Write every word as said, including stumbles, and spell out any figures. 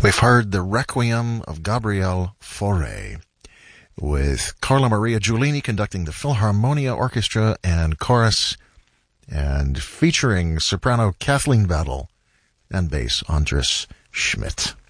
We've heard the Requiem of Gabriel Fauré, with Carla Maria Giulini conducting the Philharmonia Orchestra and Chorus, and featuring soprano Kathleen Battle and bass Andres Schmidt.